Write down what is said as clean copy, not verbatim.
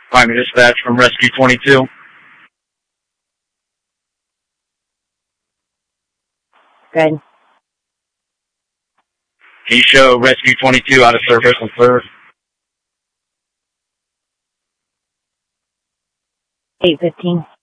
Primary dispatch from Rescue 22. Good. Can you show Rescue 22 out of service on 3rd? 8:15.